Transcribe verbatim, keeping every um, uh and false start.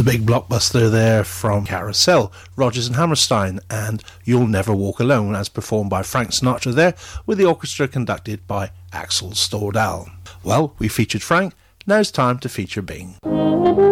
The big blockbuster there from Carousel, Rodgers and Hammerstein, and You'll Never Walk Alone, as performed by Frank Sinatra there, with the orchestra conducted by Axel Stordahl. Well, we featured Frank, now it's time to feature Bing.